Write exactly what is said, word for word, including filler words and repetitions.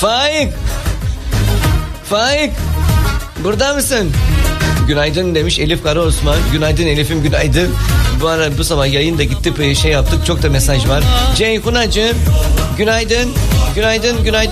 Faik. Faik. Burada mısın? Günaydın demiş Elif Kara Osman. Günaydın Elif'im, günaydın. Bu ara bu sabah yayında gitti şey yaptık. Çok da mesaj var. Ceyhun Hacı. Günaydın. Günaydın. Günaydın.